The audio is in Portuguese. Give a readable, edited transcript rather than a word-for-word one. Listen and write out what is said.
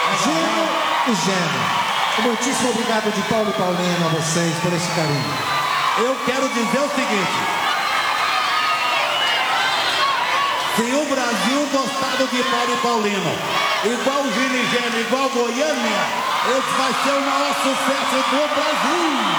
Gino e Geno. Muitíssimo obrigado de Paulo e Paulino a vocês por esse carinho. Eu quero dizer o seguinte: se o Brasil gostado de Paulo e Paulino, igual o Gino e Geno, igual Goiânia, esse vai ser o maior sucesso do Brasil.